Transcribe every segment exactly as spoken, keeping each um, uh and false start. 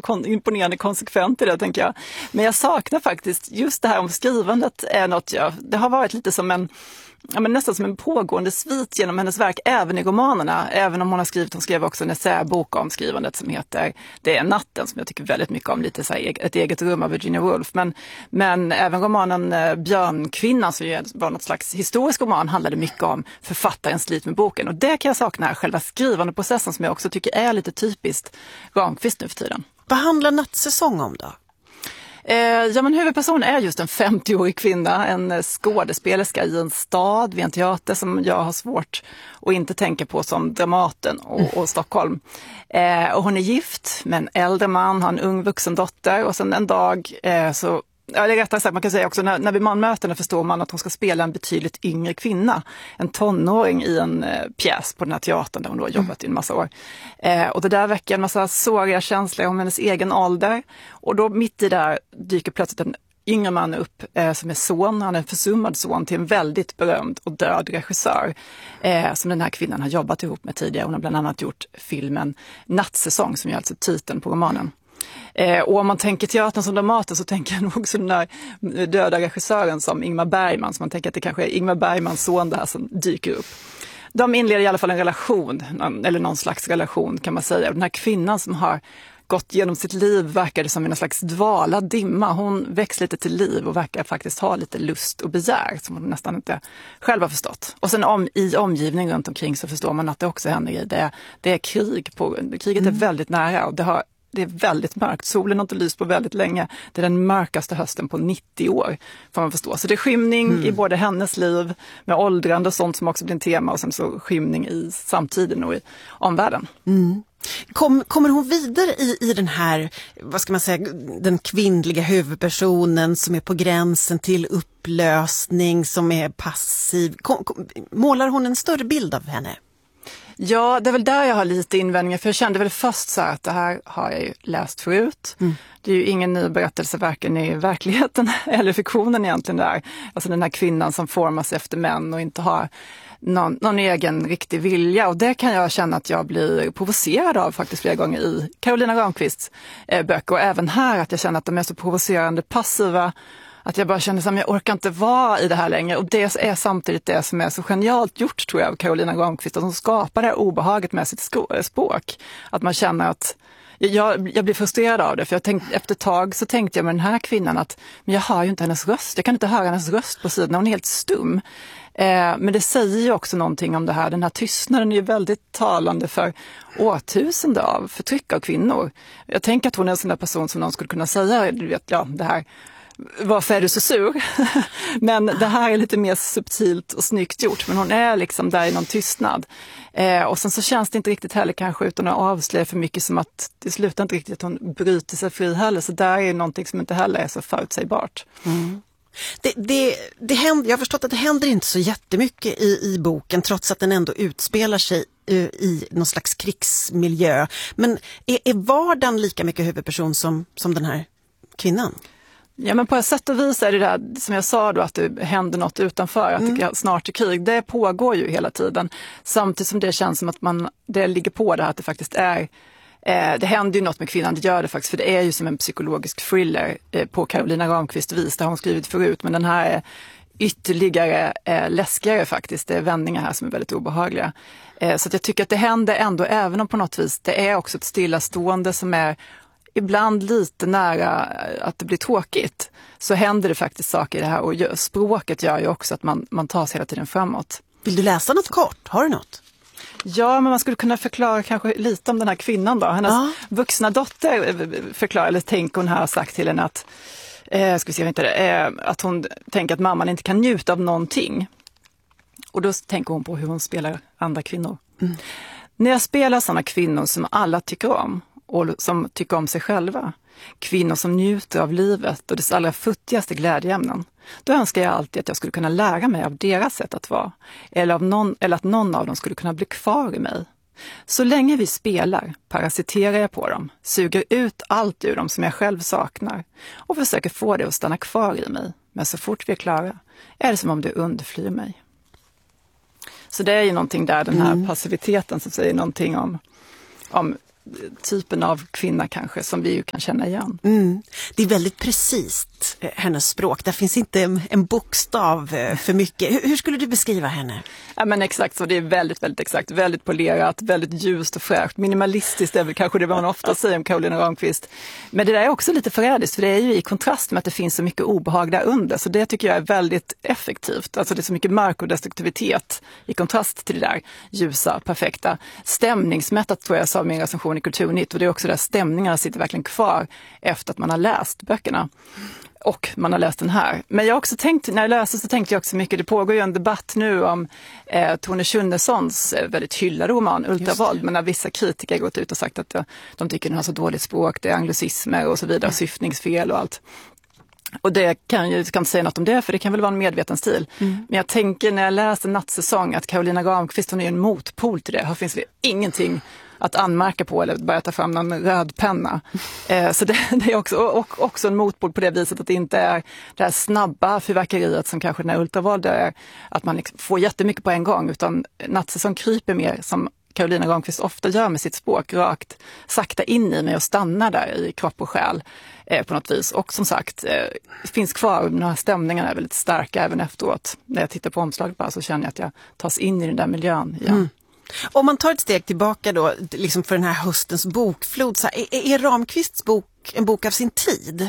kon- imponerande konsekvent i det, tänker jag. Men jag saknar faktiskt just det här om skrivandet är något jag, det har varit lite som en Ja, men nästan som en pågående svit genom hennes verk, även i romanerna. Även om hon har skrivit, hon skrev också en essäbok om skrivandet som heter Det är natten, som jag tycker väldigt mycket om, lite så här, ett eget rum av Virginia Woolf. Men, men även romanen eh, Björnkvinnan, som ju var något slags historisk roman, handlade mycket om författarens slit med boken. Och det kan jag sakna, själva skrivande processen, som jag också tycker är lite typiskt Ramqvist nu för tiden. Vad handlar Nattsäsong om då? Eh, ja, men huvudpersonen är just en femtioårig kvinna, en skådespelerska i en stad vid en teater som jag har svårt att inte tänka på som Dramaten och, och Stockholm. Eh, och hon är gift med en äldre man, har en ung vuxen dotter, och sen en dag eh, så Ja, det är rättare sagt, man kan säga också när, när vi man möter henne förstår man att hon ska spela en betydligt yngre kvinna, en tonåring i en eh, pjäs på den här teatern där hon då har jobbat i en massa år. Eh, och det där väcker en massa såriga känslor om hennes egen ålder, och då mitt i där dyker plötsligt en yngre man upp eh, som är son, han är en försummad son till en väldigt berömd och död regissör eh, som den här kvinnan har jobbat ihop med tidigare. Hon har bland annat gjort filmen Nattsäsong, som är alltså titeln på romanen. Eh, och om man tänker teatern som Dramaten, så tänker jag nog också den där döda regissören som Ingmar Bergman, så man tänker att det kanske är Ingmar Bergmans son där som dyker upp. De inleder i alla fall en relation, eller någon slags relation kan man säga. Och den här kvinnan som har gått genom sitt liv verkar det som en slags dvalad dimma. Hon väcks lite till liv och verkar faktiskt ha lite lust och begär som hon nästan inte själv har förstått. Och sen om, i omgivningen runt omkring så förstår man att det också händer grejer. Det, det är krig på, kriget är mm. väldigt nära, och det har Det är väldigt mörkt. Solen har inte lyst på väldigt länge. Det är den mörkaste hösten på nittio år, får man förstå. Så det är skymning mm. i både hennes liv med åldrande och sånt som också blir en tema, och sen så skymning i samtiden och i omvärlden. Mm. Kom, kommer hon vidare i, i den här, vad ska man säga, den kvinnliga huvudpersonen som är på gränsen till upplösning, som är passiv? Kom, kom, målar hon en större bild av henne? Ja, det är väl där jag har lite invändningar, för jag kände väl först så här att det här har jag ju läst förut. Mm. Det är ju ingen ny berättelse varken i verkligheten eller fiktionen egentligen där. Alltså den här kvinnan som formas efter män och inte har någon, någon egen riktig vilja, och det kan jag känna att jag blir provocerad av faktiskt flera gånger i Carolina Ramqvists eh, böcker, och även här att jag känner att de är så provocerande passiva, att jag bara känner som jag orkar inte vara i det här längre. Och det är samtidigt det som är så genialt gjort, tror jag, av Carolina Ramqvist, att hon skapar det här obehaget med sitt språk. Att man känner att jag, jag blir frustrerad av det, för jag tänkte, efter ett tag så tänkte jag med den här kvinnan att men jag hör ju inte hennes röst, jag kan inte höra hennes röst på sidan, hon är helt stum. Eh, men det säger ju också någonting om det här, den här tystnaden är ju väldigt talande för årtusende av förtryck av kvinnor. Jag tänker att hon är en sån där person som någon skulle kunna säga, du vet, ja, det här, varför är du så sur? Men det här är lite mer subtilt och snyggt gjort. Men hon är liksom där i någon tystnad. Eh, och sen så känns det inte riktigt heller kanske, utan att avslöja för mycket, som att det slutar inte riktigt att hon bryter sig fri heller. Så där är någonting som inte heller är så förutsägbart. Mm. Det, det, det händer, jag har förstått att det händer inte så jättemycket i, i boken, trots att den ändå utspelar sig uh, i någon slags krigsmiljö. Men är, är vardagen lika mycket huvudperson som, som den här kvinnan? Ja, men på ett sätt och vis är det där, som jag sa då, att det händer något utanför, att mm. det snart är krig. Det pågår ju hela tiden. Samtidigt som det känns som att man, det ligger på det här, att det faktiskt är, eh, det händer ju något med kvinnan, det gör det faktiskt, för det är ju som en psykologisk thriller eh, på Carolina Ramqvist vis, det har hon skrivit förut, men den här är ytterligare eh, läskigare faktiskt. Det är vändningar här som är väldigt obehagliga. Eh, så att jag tycker att det händer ändå, även om på något vis det är också ett stillastående som är ibland lite nära att det blir tråkigt, så händer det faktiskt saker i det här, och språket gör ju också att man, man tar sig hela tiden framåt. Vill du läsa något kort? Har du något? Ja, men man skulle kunna förklara kanske lite om den här kvinnan då. Hennes ja. vuxna dotter förklarar, eller tänker hon här har sagt till henne att, eh, ska vi se, inte det, eh, att hon tänker att mamman inte kan njuta av någonting. Och då tänker hon på hur hon spelar andra kvinnor. Mm. När jag spelar sådana kvinnor som alla tycker om, och som tycker om sig själva, kvinnor som njuter av livet och dess allra futtigaste glädjeämnen, då önskar jag alltid att jag skulle kunna lära mig av deras sätt att vara, eller, av någon, eller att någon av dem skulle kunna bli kvar i mig. Så länge vi spelar parasiterar jag på dem, suger ut allt ur dem som jag själv saknar och försöker få det att stanna kvar i mig. Men så fort vi är klara är det som om det undflyr mig. Så det är ju någonting där, den här mm. passiviteten som säger någonting om, om typen av kvinna kanske som vi ju kan känna igen. Mm. Det är väldigt precis, hennes språk. Där finns inte en, en bokstav för mycket. Hur, hur skulle du beskriva henne? Ja, men exakt så, det är väldigt, väldigt exakt. Väldigt polerat, väldigt ljust och fräscht. Minimalistiskt är väl kanske det man ofta säger om Karolina Ramqvist. Men det där är också lite förrädiskt, för det är ju i kontrast med att det finns så mycket obehag där under. Så det tycker jag är väldigt effektivt. Alltså det är så mycket mörk och destruktivitet i kontrast till det där ljusa, perfekta. Stämningsmättat tror jag sa min recension i Kulturnytt, och det är också där stämningarna sitter verkligen kvar efter att man har läst böckerna. Och man har läst den här. Men jag har också tänkt, när jag läste så tänkte jag också mycket, det pågår ju en debatt nu om eh, Tone Schunnesons eh, väldigt hyllade roman Ultravåld, men när vissa kritiker gått ut och sagt att de, de tycker den har så dåligt språk, det är anglicismer och så vidare, mm. syftningsfel och allt. Och det kan jag kan inte säga något om det, för det kan väl vara en medveten stil. Mm. Men jag tänker när jag läste Nattsäsong att Karolina Ramqvist, hon är en motpol till det. Här finns det ingenting att anmärka på eller börja ta fram någon röd penna. Eh, så det, det är också, och, också en motpol på det viset att det inte är det här snabba fyrverkeriet som kanske när Ultravåld är, att man liksom får jättemycket på en gång, utan Nattsäsong kryper mer som Karolina Ramqvist ofta gör med sitt språk, rakt sakta in i mig och stannar där i kropp och själ eh, på något vis. Och som sagt, eh, finns kvar, några stämningarna är väldigt starka även efteråt. När jag tittar på omslaget bara så känner jag att jag tas in i den där miljön igen. Mm. Om man tar ett steg tillbaka då, liksom för den här höstens bokflod, så här, är, är Ramqvists bok en bok av sin tid?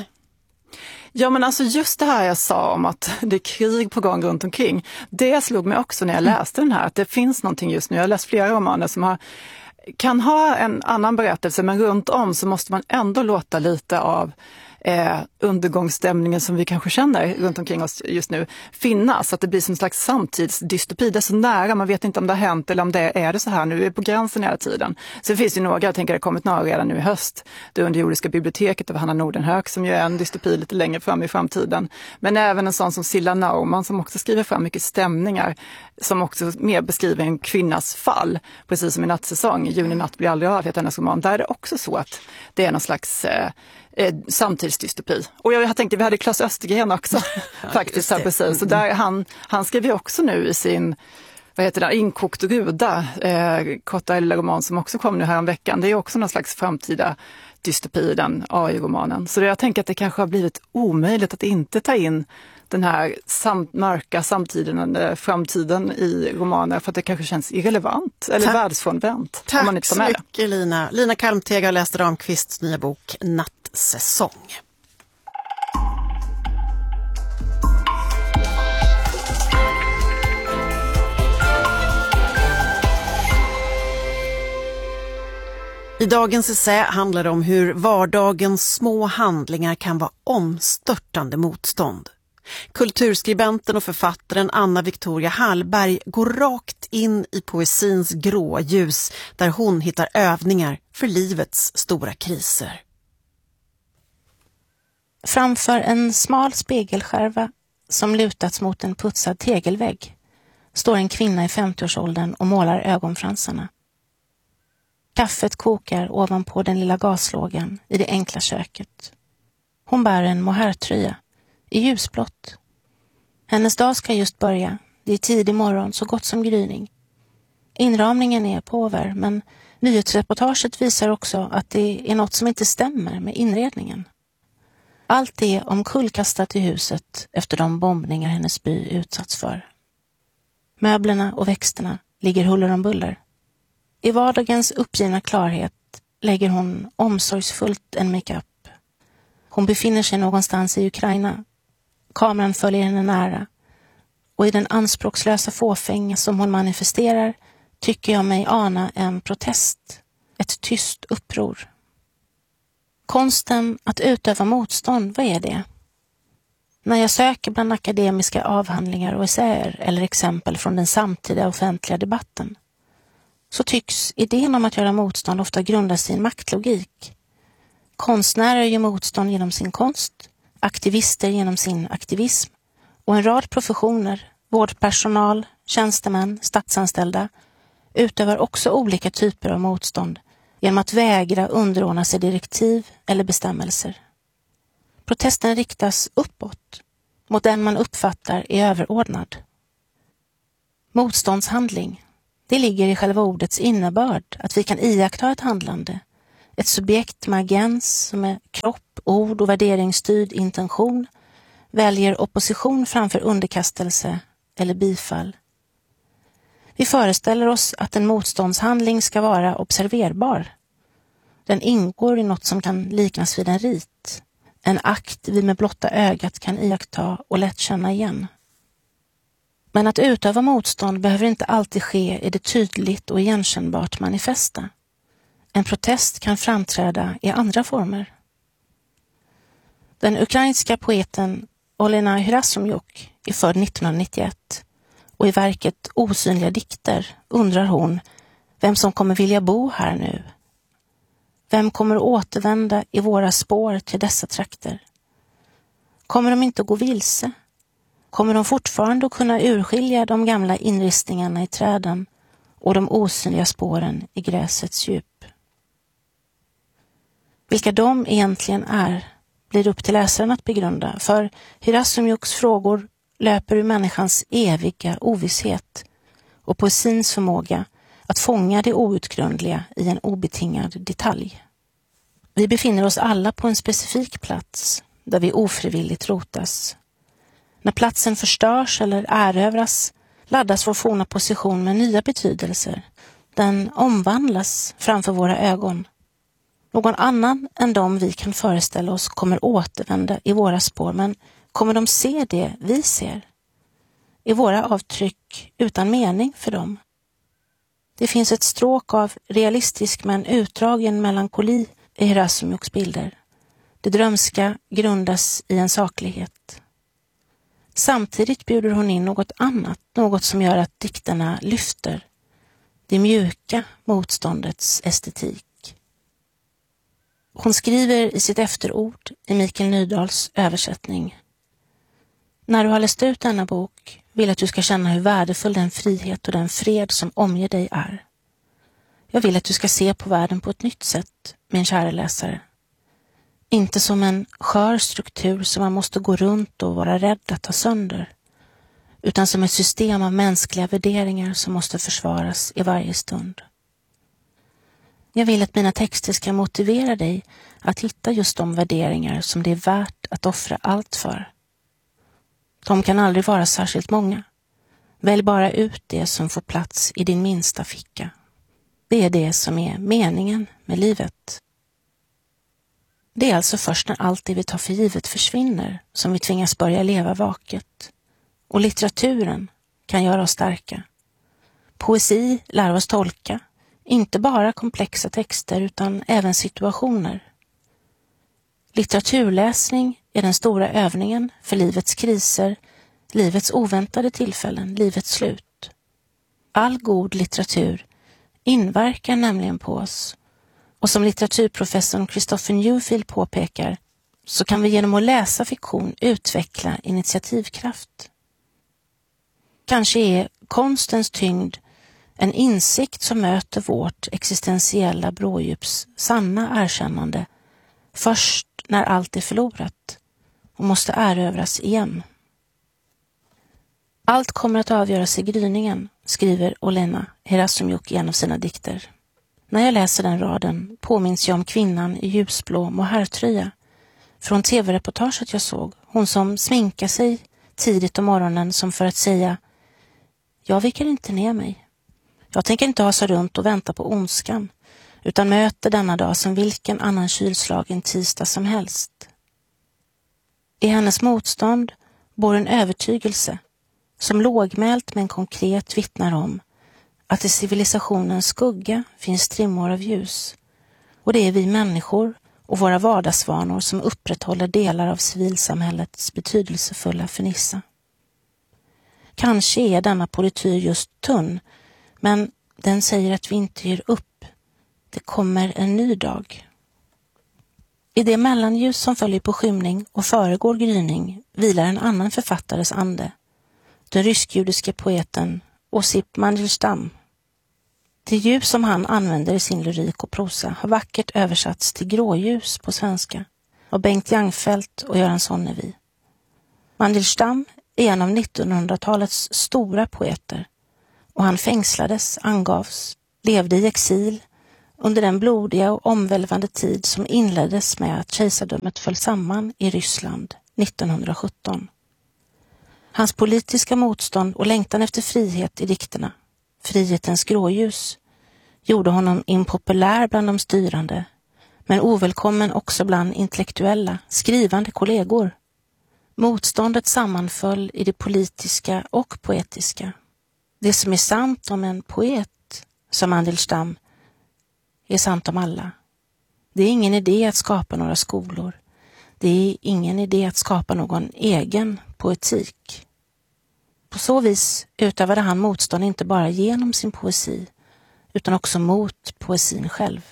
Ja, men alltså just det här jag sa om att det är krig på gång runt omkring, det slog mig också när jag läste den här, att det finns någonting just nu. Jag har läst flera romaner som har, kan ha en annan berättelse, men runt om så måste man ändå låta lite av Eh, undergångsstämningen som vi kanske känner runt omkring oss just nu finnas, att det blir som en slags samtidsdystopi. Det är så nära, man vet inte om det har hänt eller om det är det så här nu, är på gränsen hela tiden. Sen finns det ju några, jag tänker det har kommit några redan nu i höst, det underjordiska biblioteket av Hanna Nordenhög som ju är en dystopi lite längre fram i framtiden. Men även en sån som Silla Naumann som också skriver fram mycket stämningar, som också mer beskriver en kvinnas fall, precis som i Nattsäsong, Juni natt blir aldrig av, heter hennes roman. Där är det också så att det är någon slags eh, Eh, samtidsdystopi. Och jag, jag tänkte, vi hade Claes Östergren också ja, faktiskt här precis. Så där han, han skrev ju också nu i sin, vad heter det, Inkokt ruda, eh, korta lilla roman som också kom nu här om veckan. Det är också någon slags framtida dystopi i den A I-romanen. Så jag tänker att det kanske har blivit omöjligt att inte ta in den här sam- mörka samtiden, äh, framtiden i romaner, för att det kanske känns irrelevant eller världsfrånvänt. Tack om man inte tar med så mycket det. Lina. Lina Kalmteg har läst Ramqvists nya bok Nattsäsong. I dagens essä handlar det om hur vardagens små handlingar kan vara omstörtande motstånd. Kulturskribenten och författaren Anna Victoria Hallberg går rakt in i poesins grå ljus där hon hittar övningar för livets stora kriser. Framför en smal spegelskärva som lutats mot en putsad tegelvägg står en kvinna i femtioårsåldern och målar ögonfransarna. Kaffet kokar ovanpå den lilla gaslågan i det enkla köket. Hon bär en mohairtröja i ljusblått. Hennes dag ska just börja. Det är tidig morgon, så gott som gryning. Inramningen är påver, men nyhetsreportaget visar också att det är något som inte stämmer med inredningen. Allt är omkullkastat i huset efter de bombningar hennes by utsatts för. Möblerna och växterna ligger huller om buller. I vardagens uppgivna klarhet lägger hon omsorgsfullt en make-up. Hon befinner sig någonstans i Ukraina. Kameran följer henne nära. Och i den anspråkslösa fåfäng som hon manifesterar tycker jag mig ana en protest. Ett tyst uppror. Konsten att utöva motstånd, vad är det? När jag söker bland akademiska avhandlingar och essäer eller exempel från den samtida offentliga debatten, så tycks idén om att göra motstånd ofta grunda sig i en maktlogik. Konstnärer gör motstånd genom sin konst, aktivister genom sin aktivism och en rad professioner, vårdpersonal, tjänstemän, statsanställda, utövar också olika typer av motstånd genom att vägra underordna sig direktiv eller bestämmelser. Protesten riktas uppåt, mot den man uppfattar är överordnad. Motståndshandling, det ligger i själva ordets innebörd att vi kan iaktta ett handlande, Ett subjekt med agens som är kropp, ord och värderingsstyrd intention väljer opposition framför underkastelse eller bifall. Vi föreställer oss att en motståndshandling ska vara observerbar. Den ingår i något som kan liknas vid en rit. En akt vi med blotta ögat kan iaktta och lätt känna igen. Men att utöva motstånd behöver inte alltid ske i det tydligt och igenkännbart manifesta. En protest kan framträda i andra former. Den ukrainska poeten Olena Hyrazumjuk är född nittonhundranittioett och i verket Osynliga dikter undrar hon vem som kommer vilja bo här nu. Vem kommer återvända i våra spår till dessa trakter? Kommer de inte att gå vilse? Kommer de fortfarande att kunna urskilja de gamla inristningarna i träden och de osynliga spåren i gräsets djup? Vilka de egentligen är blir upp till läsaren att begrunda, för Hyrazumjuks frågor löper ur människans eviga ovisshet och poesins förmåga att fånga det outgrundliga i en obetingad detalj. Vi befinner oss alla på en specifik plats där vi ofrivilligt rotas. När platsen förstörs eller erövras laddas vår forna position med nya betydelser. Den omvandlas framför våra ögon. Någon annan än de vi kan föreställa oss kommer återvända i våra spår, men kommer de se det vi ser? Är våra avtryck utan mening för dem? Det finns ett stråk av realistisk men utdragen melankoli i Hyrazumjuks bilder. Det drömska grundas i en saklighet. Samtidigt bjuder hon in något annat, något som gör att dikterna lyfter. Det mjuka motståndets estetik. Hon skriver i sitt efterord i Mikael Nydahls översättning: när du har läst ut denna bok vill att du ska känna hur värdefull den frihet och den fred som omger dig är. Jag vill att du ska se på världen på ett nytt sätt, min kära läsare. Inte som en skör struktur som man måste gå runt och vara rädd att ta sönder, utan som ett system av mänskliga värderingar som måste försvaras i varje stund. Jag vill att mina texter ska motivera dig att hitta just de värderingar som det är värt att offra allt för. De kan aldrig vara särskilt många. Välj bara ut det som får plats i din minsta ficka. Det är det som är meningen med livet. Det är alltså först när allt det vi tar för givet försvinner som vi tvingas börja leva vaket. Och litteraturen kan göra oss starka. Poesi lär oss tolka, inte bara komplexa texter utan även situationer. Litteraturläsning är den stora övningen för livets kriser, livets oväntade tillfällen, livets slut. All god litteratur inverkar nämligen på oss. Och som litteraturprofessorn Christopher Newfield påpekar, så kan vi genom att läsa fiktion utveckla initiativkraft. Kanske är konstens tyngd en insikt som möter vårt existentiella brådjups sanna erkännande först när allt är förlorat och måste erövras igen. Allt kommer att avgöras i gryningen, skriver Olena Hyrazumjuk i en av sina dikter. När jag läser den raden påminns jag om kvinnan i ljusblå mohairtröja från tv-reportaget jag såg. Hon som sminkar sig tidigt om morgonen som för att säga: jag viker inte ner mig. Jag tänker inte hasa runt och vänta på ondskan, utan möter denna dag som vilken annan kylslagen tisdag som helst. I hennes motstånd bor en övertygelse som lågmält men konkret vittnar om att i civilisationens skugga finns strimmor av ljus, och det är vi människor och våra vardagsvanor som upprätthåller delar av civilsamhällets betydelsefulla fernissa. Kanske är denna polityr just tunn, men den säger att vi inte ger upp. Det kommer en ny dag. I det mellanljus som följer på skymning och föregår gryning vilar en annan författares ande, den rysk-judiske poeten Osip Mandelstam. Det ljus som han använder i sin lyrik och prosa har vackert översatts till gråljus på svenska av Bengt Jangfelt och Göran Sonnevi. Mandelstam är en av nittonhundratalets stora poeter, och han fängslades, angavs, levde i exil under den blodiga och omvälvande tid som inleddes med att kejsardömet föll samman i Ryssland nittonhundrasjutton. Hans politiska motstånd och längtan efter frihet i dikterna, frihetens gråljus, gjorde honom impopulär bland de styrande, men ovälkommen också bland intellektuella, skrivande kollegor. Motståndet sammanföll i det politiska och poetiska. Det som är sant om en poet, som Mandelstam, är sant om alla. Det är ingen idé att skapa några skolor. Det är ingen idé att skapa någon egen poetik. På så vis utövade han motstånd inte bara genom sin poesi, utan också mot poesin själv.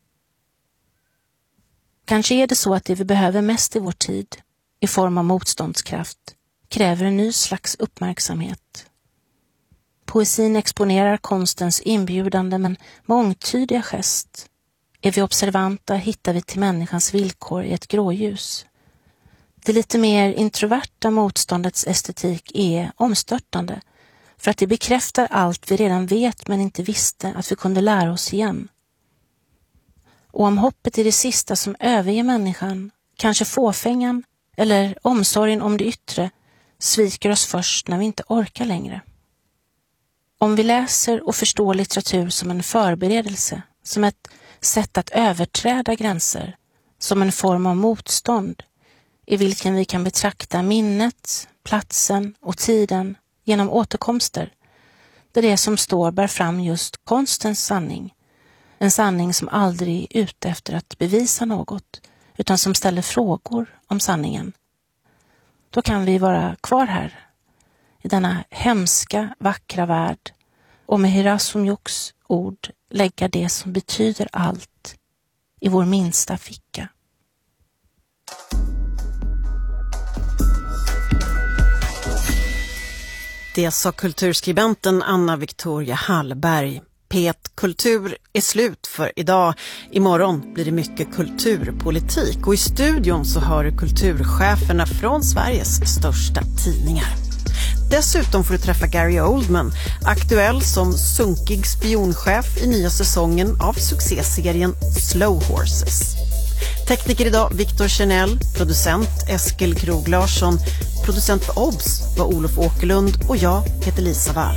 Kanske är det så att det vi behöver mest i vår tid, i form av motståndskraft, kräver en ny slags uppmärksamhet. Poesin exponerar konstens inbjudande men mångtydiga gest. Är vi observanta hittar vi till människans villkor i ett gråljus. Det lite mer introverta motståndets estetik är omstörtande, för att det bekräftar allt vi redan vet men inte visste att vi kunde lära oss igen. Och om hoppet är det sista som överger människan, kanske fåfängan eller omsorgen om det yttre, sviker oss först när vi inte orkar längre. Om vi läser och förstår litteratur som en förberedelse, som ett sätt att överträda gränser, som en form av motstånd, i vilken vi kan betrakta minnet, platsen och tiden genom återkomster, där det som står bär fram just konstens sanning, en sanning som aldrig är ute efter att bevisa något, utan som ställer frågor om sanningen. Då kan vi vara kvar här, i denna hemska, vackra värld, och med Hirasumjuks ord lägga det som betyder allt i vår minsta ficka. Det sa kulturskribenten Anna Victoria Hallberg. P ett Kultur är slut för idag. Imorgon blir det mycket kulturpolitik och i studion så hör du kulturcheferna från Sveriges största tidningar. Dessutom får du träffa Gary Oldman, aktuell som sunkig spionchef i nya säsongen av succéserien Slow Horses. Tekniker idag Viktor Kjernell, producent Eskil Krog Larsson, producent för Obs var Olof Åkerlund och jag heter Lisa Wall.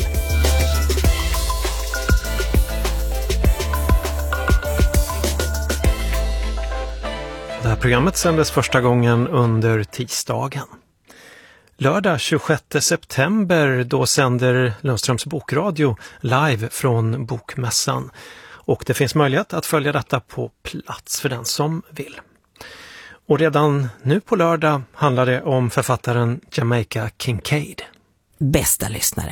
Det här programmet sändes första gången under tisdagen. Lördag tjugosjätte september då sänder Lundströms bokradio live från Bokmässan. Och det finns möjlighet att följa detta på plats för den som vill. Och redan nu på lördag handlar det om författaren Jamaica Kincaid. Bästa lyssnare.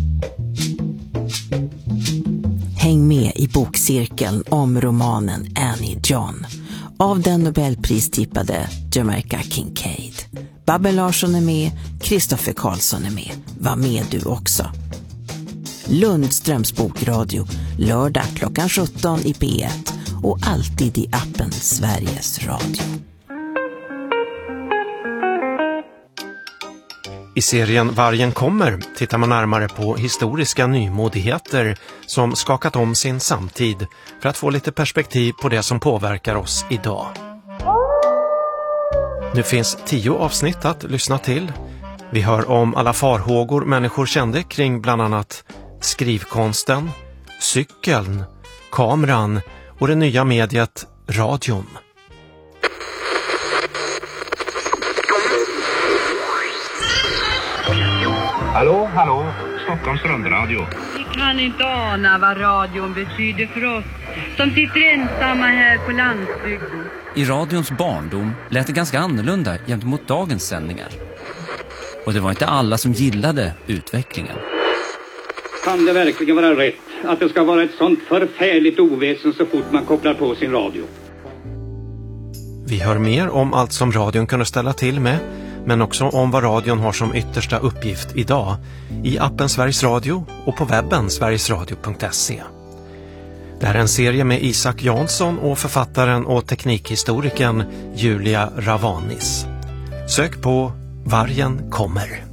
Häng med i bokcirkeln om romanen Annie John av den Nobelpristippade Jamaica Kincaid. Babben Larsson är med, Kristoffer Karlsson är med. Var med du också. Lundströms bokradio, lördag klockan sjutton i P ett och alltid i appen Sveriges Radio. I serien Vargen kommer tittar man närmare på historiska nymodigheter som skakat om sin samtid för att få lite perspektiv på det som påverkar oss idag. Nu finns tio avsnitt att lyssna till. Vi hör om alla farhågor människor kände kring bland annat skrivkonsten, cykeln, kameran och det nya mediet radion. Hallå, hallå, Stockholms rundradio. Vi kan inte ana vad radion betyder för oss som sitter ensamma här på landsbygden. I radions barndom lät det ganska annorlunda gentemot dagens sändningar. Och det var inte alla som gillade utvecklingen. Kan det verkligen vara rätt att det ska vara ett sånt förfärligt oväsen så fort man kopplar på sin radio? Vi hör mer om allt som radion kunde ställa till med, men också om vad radion har som yttersta uppgift idag i appen Sveriges Radio och på webben sverigesradio punkt se. Det här är en serie med Isak Jansson och författaren och teknikhistorikern Julia Ravanis. Sök på Vargen kommer.